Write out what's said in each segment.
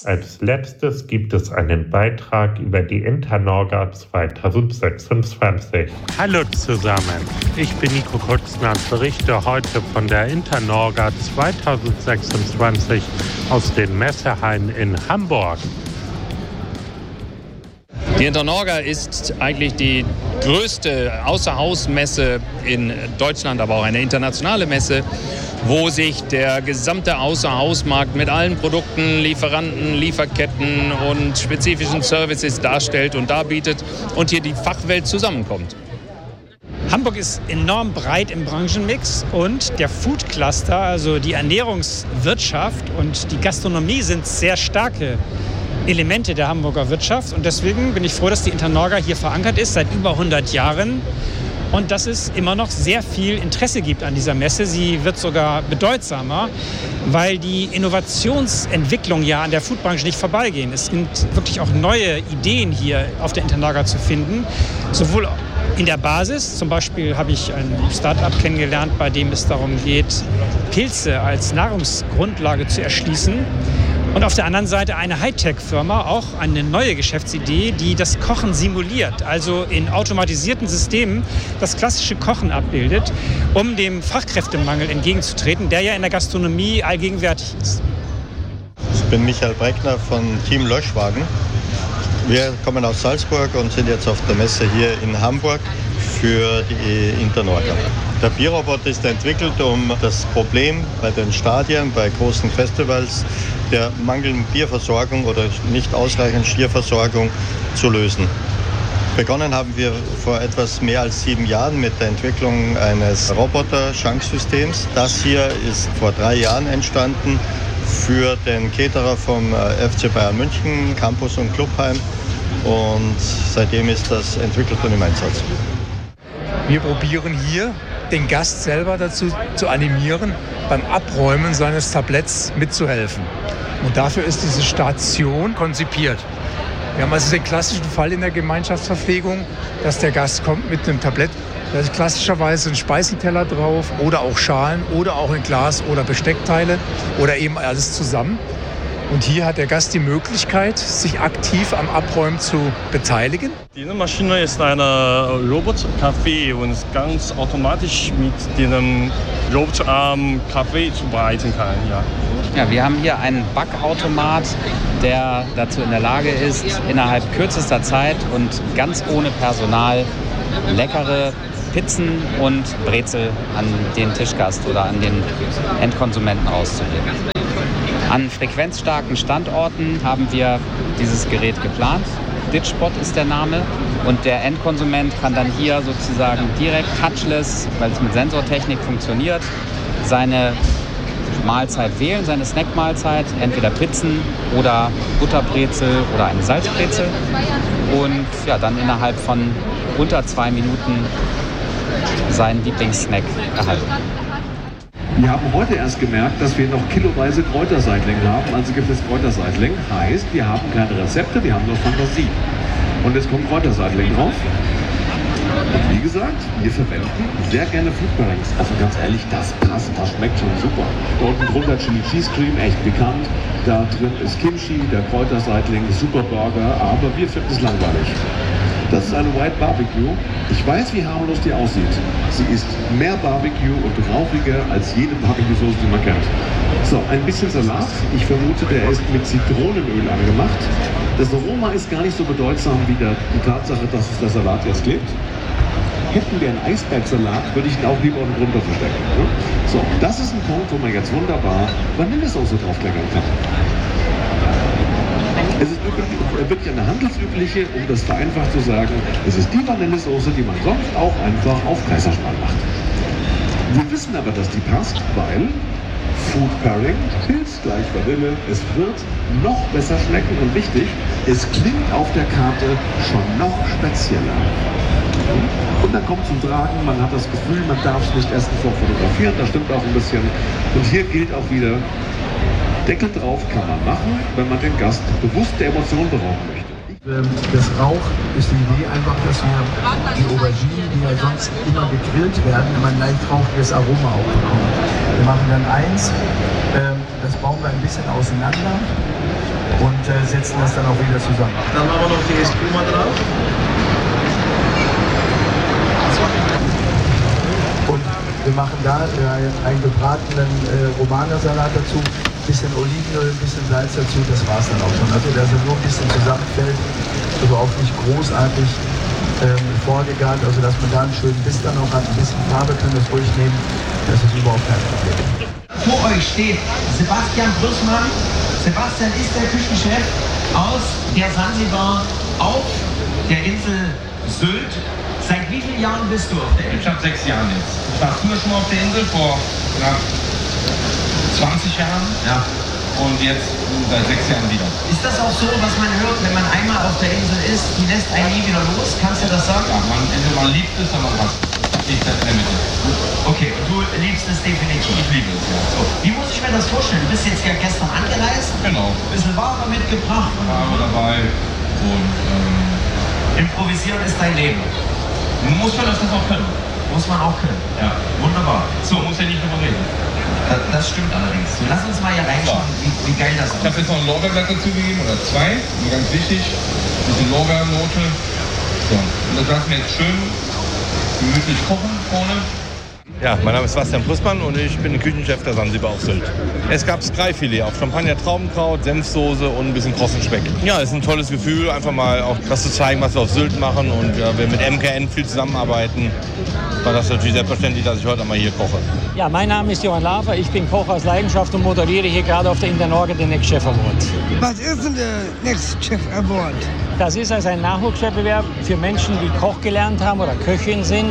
Als letztes gibt es einen Beitrag über die Internorga 2026. Hallo zusammen, ich bin Nico Kutzner und berichte heute von der Internorga 2026 aus den Messehallen in Hamburg. Die Internorga ist eigentlich die größte Außerhausmesse in Deutschland, aber auch eine internationale Messe, wo sich der gesamte Außerhausmarkt mit allen Produkten, Lieferanten, Lieferketten und spezifischen Services darstellt und darbietet und hier die Fachwelt zusammenkommt. Hamburg ist enorm breit im Branchenmix und der Food Cluster, also die Ernährungswirtschaft und die Gastronomie sind sehr starke Elemente der Hamburger Wirtschaft und deswegen bin ich froh, dass die Internorga hier verankert ist seit über 100 Jahren und dass es immer noch sehr viel Interesse gibt an dieser Messe. Sie wird sogar bedeutsamer, weil die Innovationsentwicklung ja an der Foodbranche nicht vorbeigehen. Es sind wirklich auch neue Ideen hier auf der Internorga zu finden, sowohl in der Basis, zum Beispiel habe ich ein Start-up kennengelernt, bei dem es darum geht, Pilze als Nahrungsgrundlage zu erschließen. Und auf der anderen Seite eine Hightech-Firma, auch eine neue Geschäftsidee, die das Kochen simuliert, also in automatisierten Systemen das klassische Kochen abbildet, um dem Fachkräftemangel entgegenzutreten, der ja in der Gastronomie allgegenwärtig ist. Ich bin Michael Breckner von Team Löschwagen. Wir kommen aus Salzburg und sind jetzt auf der Messe hier in Hamburg für die Internorga. Der Bierroboter ist entwickelt, um das Problem bei den Stadien, bei großen Festivals der mangelnden Bierversorgung oder nicht ausreichend Stierversorgung zu lösen. Begonnen haben wir vor etwas mehr als 7 Jahren mit der Entwicklung eines Roboter-Schanksystems. Das hier ist vor 3 Jahren entstanden für den Caterer vom FC Bayern München, Campus und Clubheim. Und seitdem ist das entwickelt und im Einsatz. Wir probieren hier, den Gast selber dazu zu animieren, beim Abräumen seines Tabletts mitzuhelfen. Und dafür ist diese Station konzipiert. Wir haben also den klassischen Fall in der Gemeinschaftsverpflegung, dass der Gast kommt mit einem Tablett, da ist klassischerweise ein Speisenteller drauf oder auch Schalen oder auch ein Glas oder Besteckteile oder eben alles zusammen. Und hier hat der Gast die Möglichkeit, sich aktiv am Abräumen zu beteiligen. Diese Maschine ist eine Robotkaffee und ganz automatisch mit diesem Robotarm Kaffee zubereiten kann. Ja, wir haben hier einen Backautomat, der dazu in der Lage ist, innerhalb kürzester Zeit und ganz ohne Personal leckere Pizzen und Brezel an den Tischgast oder an den Endkonsumenten auszugeben. An frequenzstarken Standorten haben wir dieses Gerät geplant. Ditchbot ist der Name und der Endkonsument kann dann hier sozusagen direkt touchless, weil es mit Sensortechnik funktioniert, seine Mahlzeit wählen, seine Snackmahlzeit, entweder Pizzen oder Butterbrezel oder eine Salzbrezel und ja, dann innerhalb von unter 2 Minuten seinen Lieblingssnack erhalten. Wir haben heute erst gemerkt, dass wir noch kiloweise Kräuterseitling haben. Also gibt es Kräuterseitling. Heißt, wir haben keine Rezepte, wir haben nur Fantasie. Und jetzt kommt Kräuterseitling drauf. Und wie gesagt, wir verwenden sehr gerne Food Pairings. Also ganz ehrlich, das passt, das schmeckt schon super. Da unten drunter Chili Cheese Cream, echt bekannt. Da drin ist Kimchi, der Kräuterseitling, super Burger, aber wir finden es langweilig. Das ist eine White Barbecue. Ich weiß, wie harmlos die aussieht. Sie ist mehr Barbecue und rauchiger als jede Barbecue-Soße, die man kennt. So, ein bisschen Salat. Ich vermute, der ist mit Zitronenöl angemacht. Das Aroma ist gar nicht so bedeutsam wie die Tatsache, dass es der Salat jetzt klebt. Hätten wir einen Eisbergsalat, würde ich ihn auch lieber unten drunter verstecken. Ne? So, das ist ein Punkt, wo man jetzt wunderbar Vanillesoße draufkleckern kann. Es ist wirklich eine handelsübliche, um das vereinfacht zu sagen, es ist die Vanillesoße, die man sonst auch einfach auf Kaiserschmarrn macht. Wir wissen aber, dass die passt, weil Food Pairing, Pilz gleich Vanille, es wird noch besser schmecken und wichtig, es klingt auf der Karte schon noch spezieller. Und dann kommt zum Tragen, man hat das Gefühl, man darf es nicht erst vorfotografieren, das stimmt auch ein bisschen. Und hier gilt auch wieder, Deckel drauf kann man machen, wenn man den Gast bewusst der Emotion berauben möchte. Das Rauch ist die Idee einfach, dass wir die Auberginen, die ja sonst immer gegrillt werden, immer ein leicht rauchiges Aroma aufbekommen. Wir machen dann eins, das bauen wir ein bisschen auseinander und setzen das dann auch wieder zusammen. Dann machen wir noch die Espuma drauf. Und wir machen da einen gebratenen Romanersalat dazu, ein bisschen Olivenöl, ein bisschen Salz dazu, das war es dann auch schon. Also dass er nur ein bisschen zusammenfällt, also auch nicht großartig vorgegart, also dass man da einen schönen Biss dann auch hat, ein bisschen Farbe können das ruhig nehmen, das ist überhaupt kein Problem. Vor euch steht Sebastian Prüßmann. Sebastian ist der Küchenchef aus der Sansibar auf der Insel Sylt. Seit wie vielen Jahren bist du auf der Insel? Ich habe 6 Jahre jetzt. Ich war früher schon mal auf der Insel, vor 20 Jahren. Ja. Und jetzt seit 6 Jahren wieder. Ist das auch so, was man hört, wenn man einmal auf der Insel ist, die lässt einen nie wieder los? Kannst du das sagen? Ja, man liebt es, aber man hasst es. Nicht in der Mitte. Okay, und du liebst es definitiv? Ich liebe es, ja. So, wie muss ich mir das vorstellen? Du bist jetzt ja gestern angereist. Genau. Ein bisschen Ware mitgebracht. Ware dabei und improvisieren ist dein Leben. Muss man das auch können. Muss man auch können. Ja. Wunderbar. So, muss ja nicht drüber reden. Das stimmt allerdings. So, lass uns mal hier reinschauen, wie geil das ist. Ich habe jetzt noch ein Lorbeerblatt dazu gegeben, oder 2, ganz wichtig. Ein bisschen Lorbeernote. So, und das lassen wir jetzt schön gemütlich kochen vorne. Ja, mein Name ist Sebastian Prüßmann und ich bin Küchenchef der Sansibar auf Sylt. Es gab Skyfilet auf Champagner, Traubenkraut, Senfsoße und ein bisschen krossen Speck. Ja, es ist ein tolles Gefühl, einfach mal auch das zu zeigen, was wir auf Sylt machen und wir mit MKN viel zusammenarbeiten. War das natürlich selbstverständlich, dass ich heute einmal hier koche. Ja, mein Name ist Johann Lafer, ich bin Koch aus Leidenschaft und moderiere hier gerade auf der Internorga den Next Chef Award. Was ist denn der Next Chef Award? Das ist also ein Nachwuchswettbewerb für Menschen, die Koch gelernt haben oder Köchin sind,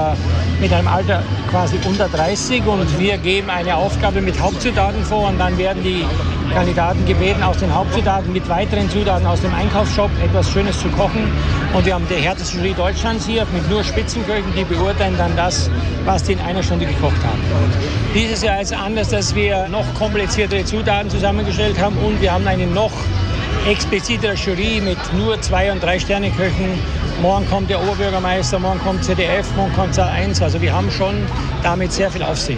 mit einem Alter quasi unter 30. Und wir geben eine Aufgabe mit Hauptzutaten vor und dann werden die Kandidaten gebeten, aus den Hauptzutaten mit weiteren Zutaten aus dem Einkaufsshop etwas Schönes zu kochen. Und wir haben die härteste Jury Deutschlands hier mit nur Spitzenköchen, die beurteilen dann das, was die in einer Stunde gekocht haben. Dieses Jahr ist es anders, dass wir noch kompliziertere Zutaten zusammengestellt haben und wir haben eine noch explizitere Jury mit nur 2- und 3-Sterne-Köchen. Morgen kommt der Oberbürgermeister, morgen kommt ZDF, morgen kommt Sat.1. Also wir haben schon damit sehr viel Aufsehen.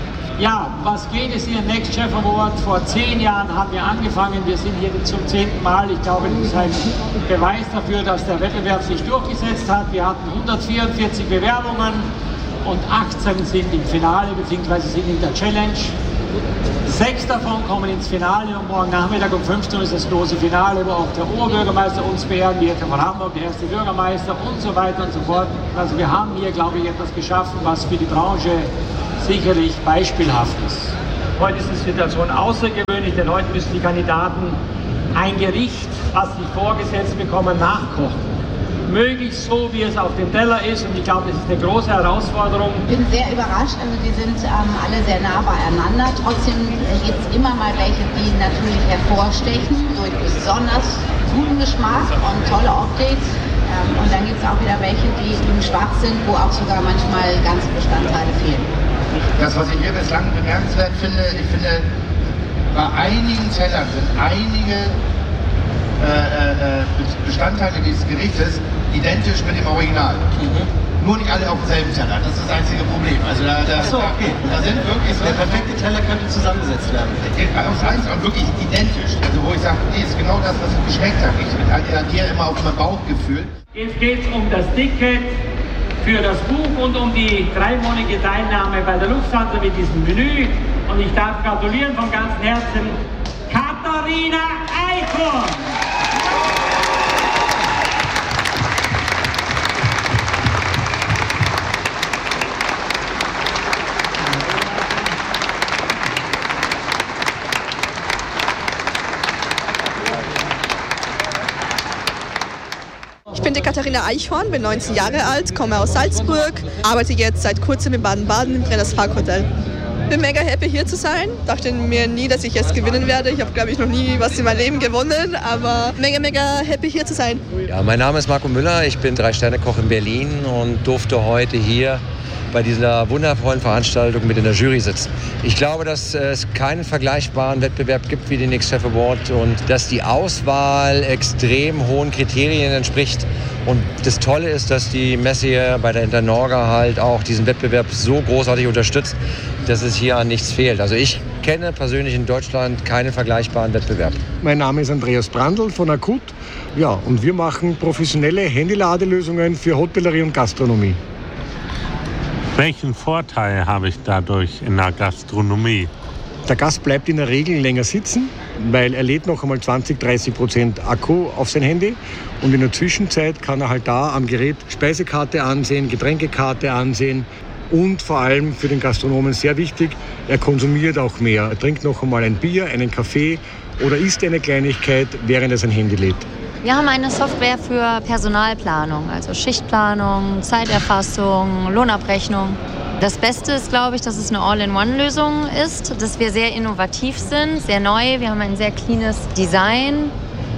Ja, was geht es hier? Next Chef Award. Vor 10 Jahren haben wir angefangen. Wir sind hier zum 10. Mal. Ich glaube, das ist ein Beweis dafür, dass der Wettbewerb sich durchgesetzt hat. Wir hatten 144 Bewerbungen und 18 sind im Finale bzw. sind in der Challenge. 6 davon kommen ins Finale und morgen Nachmittag um 15 Uhr ist das große Finale, wo auch der Oberbürgermeister uns beehrt wird, von Hamburg, der erste Bürgermeister und so weiter und so fort. Also wir haben hier, glaube ich, etwas geschaffen, was für die Branche sicherlich beispielhaft ist. Heute ist die Situation außergewöhnlich, denn heute müssen die Kandidaten ein Gericht, was sie vorgesetzt bekommen, nachkochen. Möglichst so, wie es auf dem Teller ist, und ich glaube, das ist eine große Herausforderung. Ich bin sehr überrascht, also die sind alle sehr nah beieinander. Trotzdem gibt es immer mal welche, die natürlich hervorstechen durch besonders guten Geschmack und tolle Optik. Und dann gibt es auch wieder welche, die eben schwach sind, wo auch sogar manchmal ganze Bestandteile fehlen. Das, was ich hier bislang bemerkenswert finde, ich finde, bei einigen Tellern sind einige Bestandteile dieses Gerichtes identisch mit dem Original. Nur nicht alle auf demselben Teller, das ist das einzige Problem. Also da sind wirklich so... Der perfekte Teller könnte zusammengesetzt werden. Auf eins und wirklich identisch. Also wo ich sage, nee, ist genau das, was ich geschmeckt habe. Ich reagiere immer auf mein Bauchgefühl. Jetzt geht es um das Ticket für das Buch und um die 3-monatige Teilnahme bei der Lufthansa mit diesem Menü. Und ich darf gratulieren von ganzem Herzen Katharina Eichhorn. Ich bin die Katharina Eichhorn, bin 19 Jahre alt, komme aus Salzburg, arbeite jetzt seit kurzem in Baden-Baden im Brenners Parkhotel. Bin mega happy hier zu sein, dachte mir nie, dass ich jetzt gewinnen werde. Ich habe, glaube ich, noch nie was in meinem Leben gewonnen, aber mega happy hier zu sein. Ja, mein Name ist Marco Müller, ich bin 3-Sterne-Koch in Berlin und durfte heute hier bei dieser wundervollen Veranstaltung mit in der Jury sitzen. Ich glaube, dass es keinen vergleichbaren Wettbewerb gibt wie den Next-Chef Award und dass die Auswahl extrem hohen Kriterien entspricht. Und das Tolle ist, dass die Messe hier bei der Internorga halt auch diesen Wettbewerb so großartig unterstützt, dass es hier an nichts fehlt. Also ich kenne persönlich in Deutschland keinen vergleichbaren Wettbewerb. Mein Name ist Andreas Brandl von Akut. Ja, und wir machen professionelle Handyladelösungen für Hotellerie und Gastronomie. Welchen Vorteil habe ich dadurch in der Gastronomie? Der Gast bleibt in der Regel länger sitzen, weil er lädt noch einmal 20-30% Akku auf sein Handy. Und in der Zwischenzeit kann er halt da am Gerät Speisekarte ansehen, Getränkekarte ansehen. Und vor allem für den Gastronomen sehr wichtig, er konsumiert auch mehr. Er trinkt noch einmal ein Bier, einen Kaffee oder isst eine Kleinigkeit, während er sein Handy lädt. Wir haben eine Software für Personalplanung, also Schichtplanung, Zeiterfassung, Lohnabrechnung. Das Beste ist, glaube ich, dass es eine All-in-One-Lösung ist, dass wir sehr innovativ sind, sehr neu. Wir haben ein sehr cleanes Design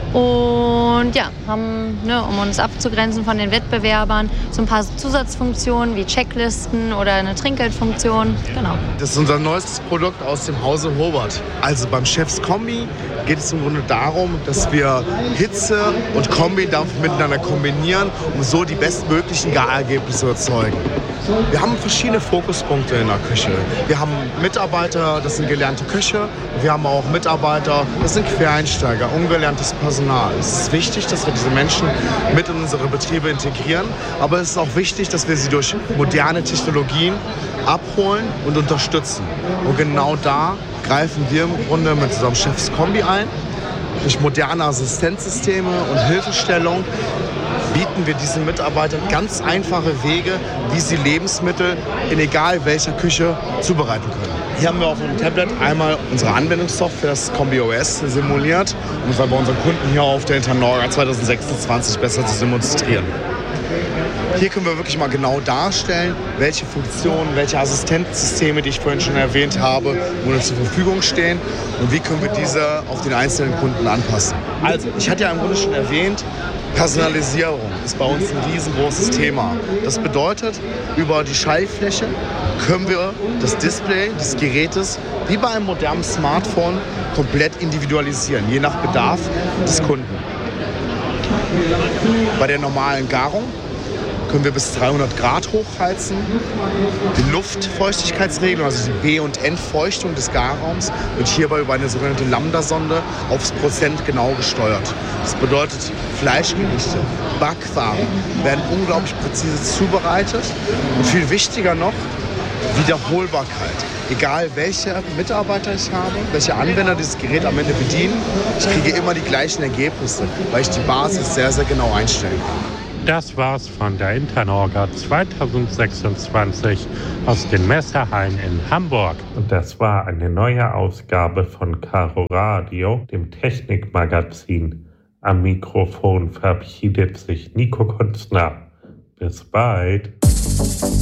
und ja, haben, um uns abzugrenzen von den Wettbewerbern, so ein paar Zusatzfunktionen wie Checklisten oder eine Trinkgeldfunktion. Genau. Das ist unser neuestes Produkt aus dem Hause Hobart. Also beim Chefs Kombi geht es im Grunde darum, dass wir Hitze und Kombidampf miteinander kombinieren, um so die bestmöglichen Garergebnisse zu erzeugen. Wir haben verschiedene Fokuspunkte in der Küche. Wir haben Mitarbeiter, das sind gelernte Köche. Wir haben auch Mitarbeiter, das sind Quereinsteiger, ungelerntes Personal. Es ist wichtig, dass wir diese Menschen mit in unsere Betriebe integrieren. Aber es ist auch wichtig, dass wir sie durch moderne Technologien abholen und unterstützen. Und genau da greifen wir im Grunde mit unserem Chefs Kombi ein. Durch moderne Assistenzsysteme und Hilfestellung bieten wir diesen Mitarbeitern ganz einfache Wege, wie sie Lebensmittel in egal welcher Küche zubereiten können. Hier haben wir auf dem Tablet einmal unsere Anwendungssoftware, das Kombi OS, simuliert, um es bei unseren Kunden hier auf der Internorga 2026 besser zu demonstrieren. Hier können wir wirklich mal genau darstellen, welche Funktionen, welche Assistenzsysteme, die ich vorhin schon erwähnt habe, uns zur Verfügung stehen und wie können wir diese auf den einzelnen Kunden anpassen. Also, ich hatte ja im Grunde schon erwähnt, Personalisierung ist bei uns ein riesengroßes Thema. Das bedeutet, über die Schaltfläche können wir das Display des Gerätes wie bei einem modernen Smartphone komplett individualisieren, je nach Bedarf des Kunden. Bei der normalen Garung können wir bis 300 Grad hochheizen. Die Luftfeuchtigkeitsregelung, also die B- und Entfeuchtung des Garraums, wird hierbei über eine sogenannte Lambda-Sonde aufs Prozent genau gesteuert. Das bedeutet, Fleischgerichte, Backwaren werden unglaublich präzise zubereitet und viel wichtiger noch, Wiederholbarkeit. Egal welche Mitarbeiter ich habe, welche Anwender dieses Gerät am Ende bedienen, ich kriege immer die gleichen Ergebnisse, weil ich die Basis sehr, sehr genau einstellen kann. Das war's von der Internorga 2026 aus den Messehallen in Hamburg. Und das war eine neue Ausgabe von Caro Radio, dem Technikmagazin. Am Mikrofon verabschiedet sich Nico Kunstner. Bis bald.